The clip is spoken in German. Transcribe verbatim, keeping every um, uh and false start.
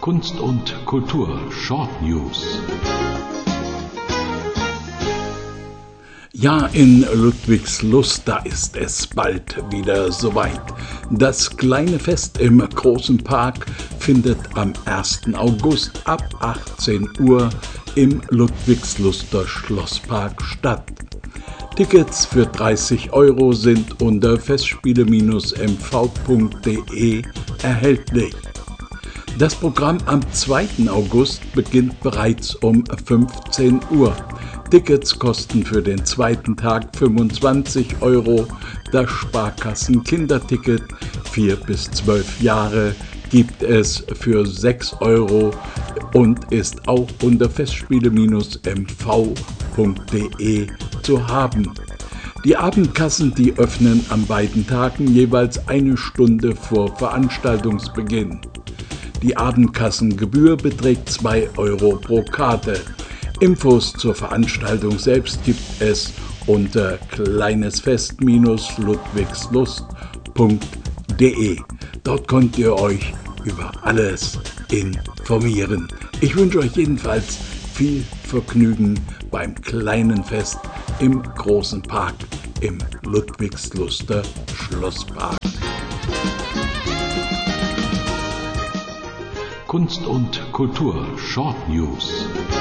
Kunst und Kultur Short News. Ja, in Ludwigslust, da ist es bald wieder soweit. Das kleine Fest im großen Park findet am ersten August ab achtzehn Uhr im Ludwigsluster Schlosspark statt. Tickets für dreißig Euro sind unter festspiele m v punkt de erhältlich. Das Programm am zweiten August beginnt bereits um fünfzehn Uhr. Tickets kosten für den zweiten Tag fünfundzwanzig Euro. Das Sparkassen-Kinderticket vier bis zwölf Jahre gibt es für sechs Euro und ist auch unter festspiele m v punkt de zu haben. Die Abendkassen, die öffnen an beiden Tagen jeweils eine Stunde vor Veranstaltungsbeginn. Die Abendkassengebühr beträgt zwei Euro pro Karte. Infos zur Veranstaltung selbst gibt es unter kleinesfest ludwigslust punkt de. Dort könnt ihr euch über alles informieren. Ich wünsche euch jedenfalls viel Vergnügen beim kleinen Fest im großen Park im Ludwigsluster Schlosspark. Kunst und Kultur Short News.